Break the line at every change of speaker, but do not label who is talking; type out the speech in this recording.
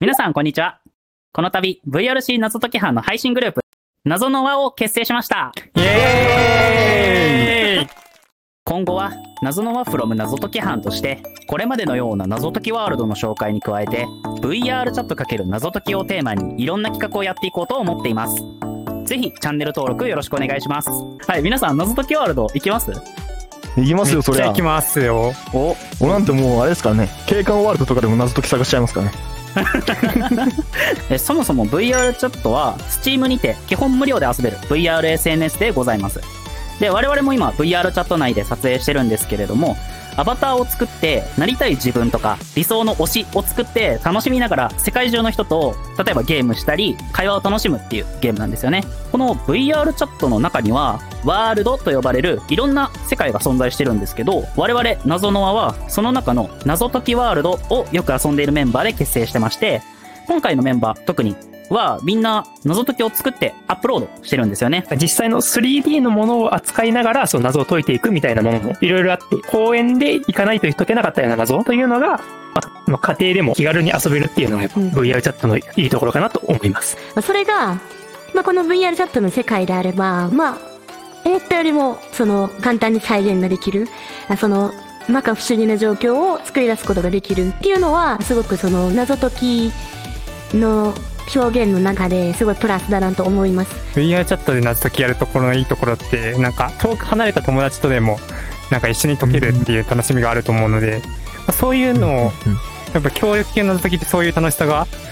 皆さんこんにちは。この度 VRC 謎解き班の配信グループ謎の輪を結成しました。
イエーイ。
今後は謎の輪 from 謎解き班としてこれまでのような謎解きワールドの紹介に加えて VR チャット×謎解きをテーマにいろんな企画をやっていこうと思っています。ぜひチャンネル登録よろしくお願いします。はい、皆さん謎解きワールド行きます？
行きますよ、そりゃ。
行きますよ。
おなんてもうあれですからね、景観ワールドとかでも謎解き探しちゃいますからね。
そもそも VR チャットは Steam にて基本無料で遊べる VRSNS でございます。で、我々も今 VR チャット内で撮影してるんですけれども、アバターを作ってなりたい自分とか理想の推しを作って楽しみながら世界中の人と例えばゲームしたり会話を楽しむっていうゲームなんですよね。この VR チャットの中にはワールドと呼ばれるいろんな世界が存在してるんですけど、我々謎の輪はその中の謎解きワールドをよく遊んでいるメンバーで結成してまして、今回のメンバー特にはみんな謎解きを作ってアップロードしてるんですよね。
実際の 3D のものを扱いながらその謎を解いていくみたいなものもいろいろあって、公園で行かないと解けなかったような謎というのが、家庭でも気軽に遊べるっていうのが VR チャットのいいところかなと思います。
それが、この VR チャットの世界であれば、思ったよりも簡単に再現ができる、摩訶不思議な状況を作り出すことができるっていうのは、すごく謎解きの表現の中ですごいプラスだなと思います。
VR チャットで謎解きやるところのいいところって、なんか遠く離れた友達とでもなんか一緒に解けるっていう楽しみがあると思うので、そういうのをやっぱ協力系の謎解きってそういう楽しさが